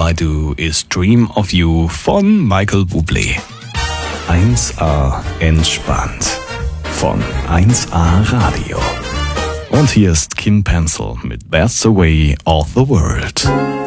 I Do ist Dream of You von Michael Bublé. 1A entspannt von 1A Radio. Und hier ist Kim Pencil mit That's the Way of the World.